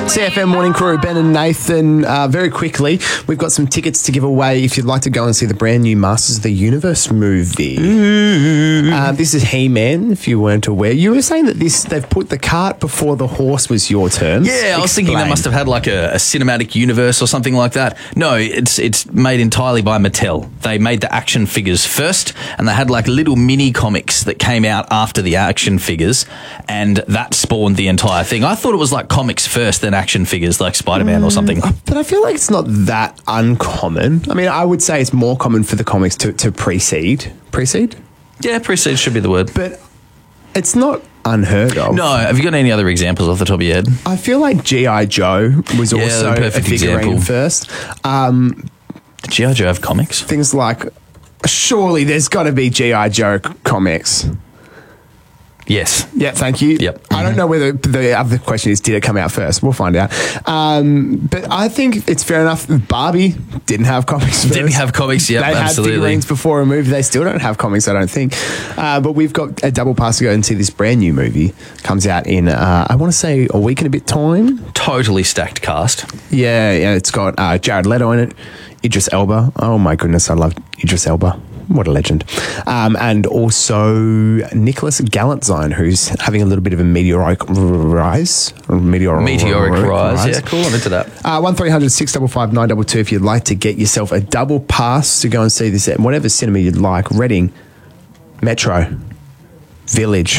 CFM Morning Crew, Ben and Nathan. Very quickly, we've got some tickets to give away if you'd like to go and see the brand new Masters of the Universe movie. This is He-Man, if you weren't aware. You were saying that they've put the cart before the horse was your term. Yeah, I was thinking they must have had like a cinematic universe or something like that. No, it's made entirely by Mattel. They made the action figures first, and they had like little mini comics that came out after the action figures, and that spawned the entire thing. I thought it was like comics first, then action figures like Spider-Man or something. But I feel like it's not that uncommon. I mean, I would say it's more common for the comics to precede. Precede? Yeah, precede should be the word. But it's not unheard of. No, have you got any other examples off the top of your head? I feel like G.I. Joe was also a figurine first. Did G.I. Joe have comics? Things like, surely there's got to be G.I. Joe comics. Yes. Yeah, thank you. Yep. I don't know whether the other question is, did it come out first? We'll find out. But I think it's fair enough. Barbie didn't have comics first. Didn't have comics, yeah, absolutely. They had figurines before a movie. They still don't have comics, I don't think. But we've got a double pass to go and see this brand new movie. Comes out in, I want to say, a week and a bit time. Totally stacked cast. Yeah, it's got Jared Leto in it, Idris Elba. Oh my goodness, I love Idris Elba. What a legend. And also Nicholas Galantzine, who's having a little bit of a meteoric rise. Meteoric rise. Yeah, cool. I'm into that. 1300 655 922 if you'd like to get yourself a double pass to go and see this at whatever cinema you'd like. Reading, Metro, Village,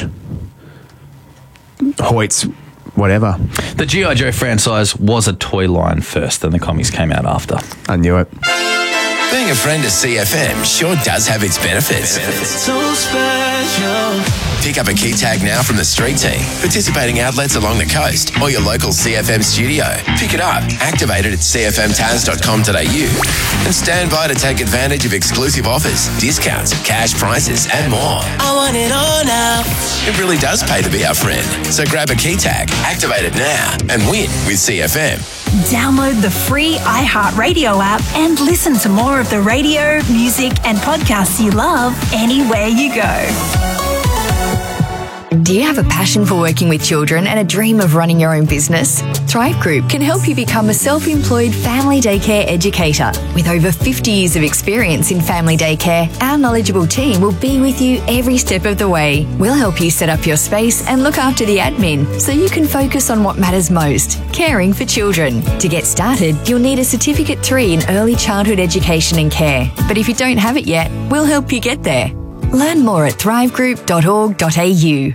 Hoyts, whatever. The G.I. Joe franchise was a toy line first, then the comics came out after. I knew it. Being a friend of CFM sure does have its benefits. So special. Pick up a key tag now from the street team, participating outlets along the coast, or your local CFM studio. Pick it up, activate it at cfmtaz.com.au, and stand by to take advantage of exclusive offers, discounts, cash prizes, and more. I want it all now. It really does pay to be our friend. So grab a key tag, activate it now, and win with CFM. Download the free iHeartRadio app and listen to more of the radio, music, and podcasts you love anywhere you go. Do you have a passion for working with children and a dream of running your own business? Thrive Group can help you become a self-employed family daycare educator. With over 50 years of experience in family daycare, our knowledgeable team will be with you every step of the way. We'll help you set up your space and look after the admin so you can focus on what matters most, caring for children. To get started, you'll need a Certificate 3 in Early Childhood Education and Care. But if you don't have it yet, we'll help you get there. Learn more at thrivegroup.org.au.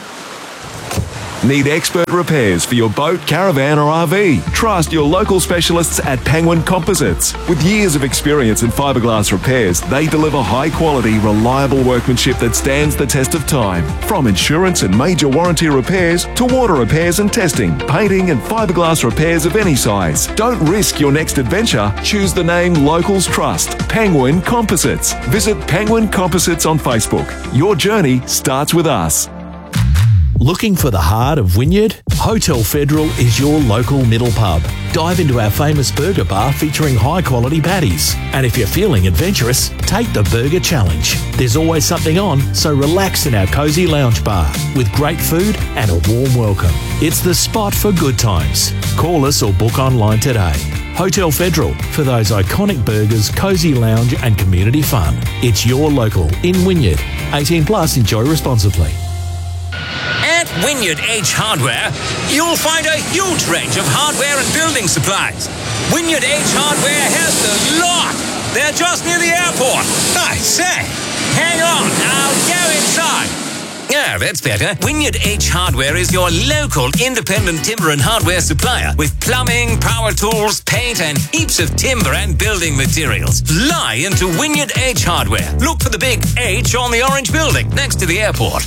Need expert repairs for your boat, caravan or RV? Trust your local specialists at Penguin Composites. With years of experience in fiberglass repairs, they deliver high-quality, reliable workmanship that stands the test of time. From insurance and major warranty repairs to water repairs and testing, painting and fiberglass repairs of any size. Don't risk your next adventure. Choose the name locals trust. Penguin Composites. Visit Penguin Composites on Facebook. Your journey starts with us. Looking for the heart of Wynyard? Hotel Federal is your local middle pub. Dive into our famous burger bar featuring high-quality patties. And if you're feeling adventurous, take the Burger Challenge. There's always something on, so relax in our cosy lounge bar with great food and a warm welcome. It's the spot for good times. Call us or book online today. Hotel Federal, for those iconic burgers, cosy lounge and community fun. It's your local in Wynyard. 18 plus, enjoy responsibly. At Wynyard H Hardware, you'll find a huge range of hardware and building supplies. Wynyard H Hardware has the lot. They're just near the airport. I say, hang on, I'll go inside. Yeah, that's better. Wynyard H Hardware is your local independent timber and hardware supplier with plumbing, power tools, paint, and heaps of timber and building materials. Fly into Wynyard H Hardware. Look for the big H on the orange building next to the airport.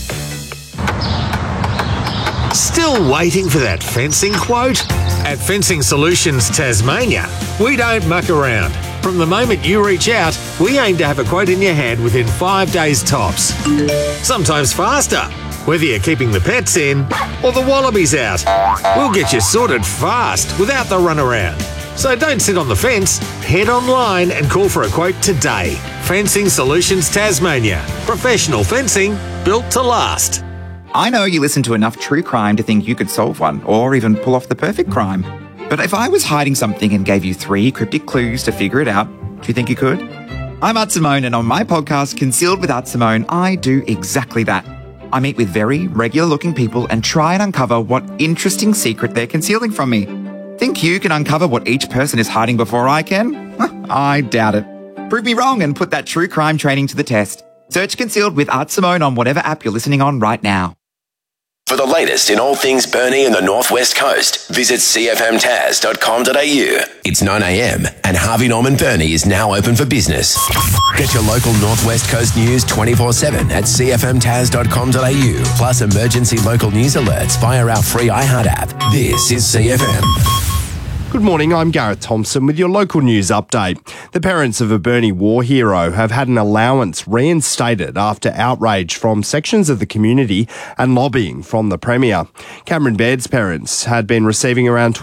Still waiting for that fencing quote? At Fencing Solutions Tasmania, we don't muck around. From the moment you reach out, we aim to have a quote in your hand within 5 days tops. Sometimes faster, whether you're keeping the pets in or the wallabies out. We'll get you sorted fast without the runaround. So don't sit on the fence, head online and call for a quote today. Fencing Solutions Tasmania. Professional fencing built to last. I know you listen to enough true crime to think you could solve one, or even pull off the perfect crime. But if I was hiding something and gave you 3 cryptic clues to figure it out, do you think you could? I'm Art Simone, and on my podcast, Concealed with Art Simone, I do exactly that. I meet with very regular-looking people and try and uncover what interesting secret they're concealing from me. Think you can uncover what each person is hiding before I can? I doubt it. Prove me wrong and put that true crime training to the test. Search Concealed with Art Simone on whatever app you're listening on right now. For the latest in all things Burnie and the North West Coast, visit cfmtaz.com.au. It's 9 a.m. and Harvey Norman Burnie is now open for business. Get your local North West Coast news 24/7 at cfmtaz.com.au. Plus emergency local news alerts via our free iHeart app. This is CFM. Good morning, I'm Gareth Thompson with your local news update. The parents of a Burnie war hero have had an allowance reinstated after outrage from sections of the community and lobbying from the Premier. Cameron Baird's parents had been receiving around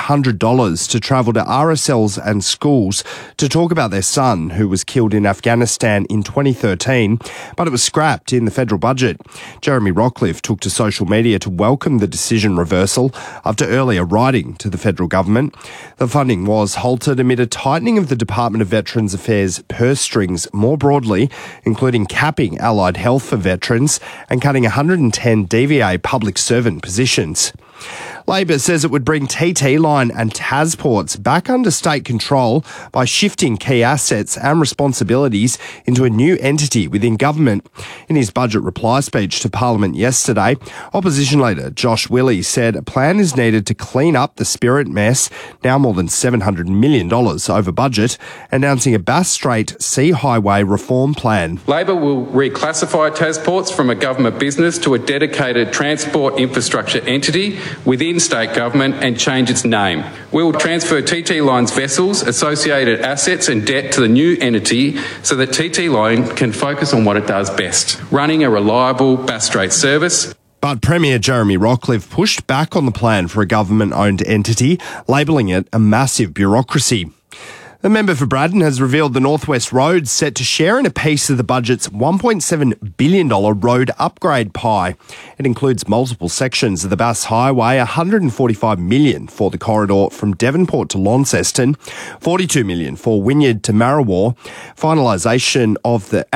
$2,800 to travel to RSLs and schools to talk about their son, who was killed in Afghanistan in 2013, but it was scrapped in the federal budget. Jeremy Rockcliffe took to social media to welcome the decision reversal after earlier writing to the federal government. The funding was halted amid a tightening of the Department of Veterans Affairs purse strings more broadly, including capping allied health for veterans and cutting 110 DVA public servant positions. Labor says it would bring TT Line and Tasports back under state control by shifting key assets and responsibilities into a new entity within government. In his budget reply speech to Parliament yesterday, Opposition Leader Josh Willey said a plan is needed to clean up the Spirit mess, now more than $700 million over budget, announcing a Bass Strait Sea Highway reform plan. Labor will reclassify Tasports from a government business to a dedicated transport infrastructure entity within state government and change its name. We will transfer TT Line's vessels, associated assets and debt to the new entity so that TT Line can focus on what it does best, running a reliable Bass Strait service. But Premier Jeremy Rockcliffe pushed back on the plan for a government-owned entity, labelling it a massive bureaucracy. The member for Braddon has revealed the North West Road's set to share in a piece of the budget's $1.7 billion road upgrade pie. It includes multiple sections of the Bass Highway, $145 million for the corridor from Devonport to Launceston, $42 million for Wynyard to Marrawar, finalisation of the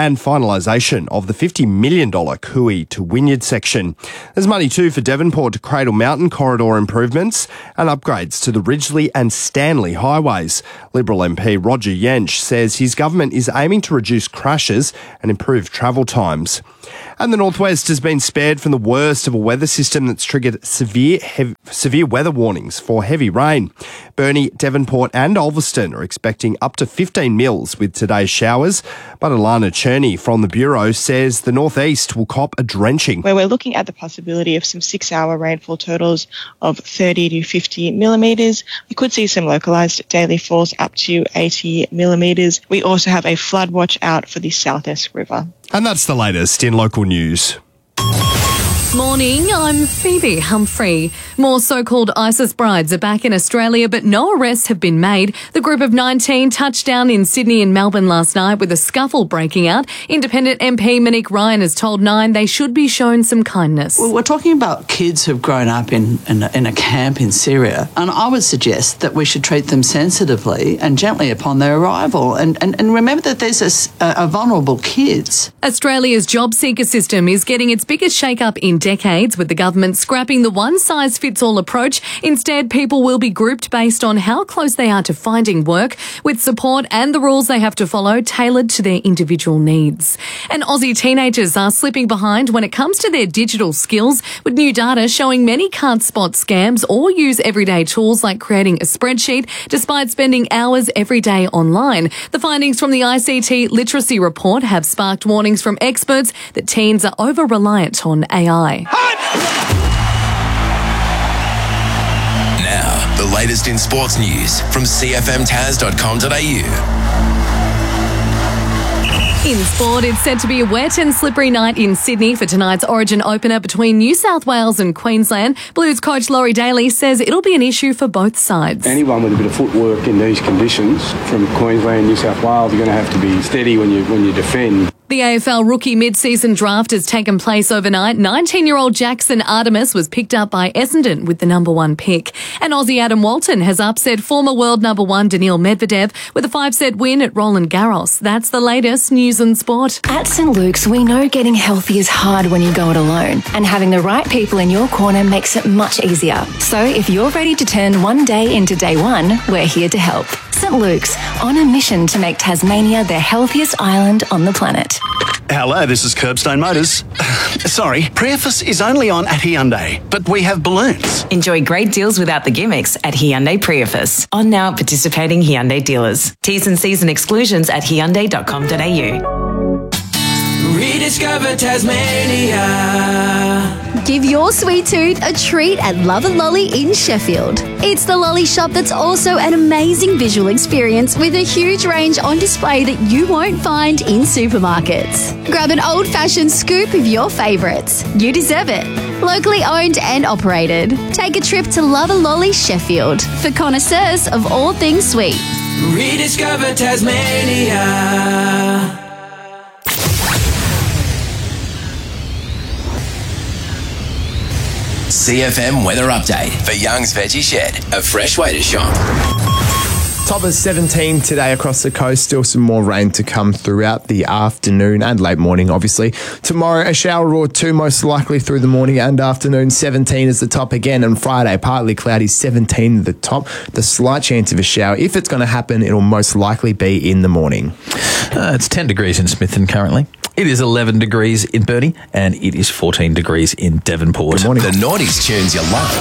$50 million Cooey to Wynyard section. There's money too for Devonport to Cradle Mountain corridor improvements and upgrades to the Ridgely and Stanley highways. Liberal MP Roger Yench says his government is aiming to reduce crashes and improve travel times. And the North West has been spared from the worst of a weather system that's triggered severe weather warnings for heavy rain. Burnie, Devonport and Ulverston are expecting up to 15 mils with today's showers, but Alana Cherney from the Bureau says the northeast will cop a drenching. Where we're looking at the possibility of some 6-hour rainfall totals of 30 to 50 millimetres. We could see some localised daily falls up to 80 millimetres. We also have a flood watch out for the South Esk River. And that's the latest in local news. Morning, I'm Phoebe Humphrey. More so-called ISIS brides are back in Australia, but no arrests have been made. The group of 19 touched down in Sydney and Melbourne last night with a scuffle breaking out. Independent MP Monique Ryan has told Nine they should be shown some kindness. Well, we're talking about kids who've grown up in a camp in Syria, and I would suggest that we should treat them sensitively and gently upon their arrival, and remember that there's a vulnerable kids. Australia's job seeker system is getting its biggest shake-up in decades, with the government scrapping the one-size-fits-all approach. Instead, people will be grouped based on how close they are to finding work, with support and the rules they have to follow tailored to their individual needs. And Aussie teenagers are slipping behind when it comes to their digital skills, with new data showing many can't spot scams or use everyday tools like creating a spreadsheet, despite spending hours every day online. The findings from the ICT Literacy Report have sparked warnings from experts that teens are over-reliant on AI. Now, the latest in sports news from cfmtaz.com.au. In sport, it's set to be a wet and slippery night in Sydney for tonight's Origin opener between New South Wales and Queensland. Blues coach Laurie Daly says it'll be an issue for both sides. Anyone with a bit of footwork in these conditions from Queensland, New South Wales, are going to have to be steady when you defend. The AFL rookie mid-season draft has taken place overnight. 19-year-old Jackson Artemis was picked up by Essendon with the number 1 pick. And Aussie Adam Walton has upset former world number 1 Daniil Medvedev with a 5-set win at Roland Garros. That's the latest news and sport. At St. Luke's, we know getting healthy is hard when you go it alone, and having the right people in your corner makes it much easier. So if you're ready to turn one day into day one, we're here to help. St. Luke's, on a mission to make Tasmania the healthiest island on the planet. Hello, this is Curbstone Motors. Sorry, Priefus is only on at Hyundai, but we have balloons. Enjoy great deals without the gimmicks at Hyundai Priefus. On now at participating Hyundai dealers. T's and C's and exclusions at hyundai.com.au. Rediscover Tasmania. Give your sweet tooth a treat at Love and Lolly in Sheffield. It's the lolly shop that's also an amazing visual experience with a huge range on display that you won't find in supermarkets. Grab an old-fashioned scoop of your favourites. You deserve it. Locally owned and operated. Take a trip to Love and Lolly Sheffield for connoisseurs of all things sweet. Rediscover Tasmania. CFM weather update for Young's Veggie Shed, a fresh way to shop. Top of 17 today across the coast. Still some more rain to come throughout the afternoon and late morning, obviously. Tomorrow, a shower or two, most likely through the morning and afternoon. 17 is the top again. And Friday, partly cloudy, 17 at the top. The slight chance of a shower. If it's going to happen, it'll most likely be in the morning. It's 10 degrees in Smithen currently. It is 11 degrees in Burnie, and it is 14 degrees in Devonport. Good morning. The Naughties tunes you love.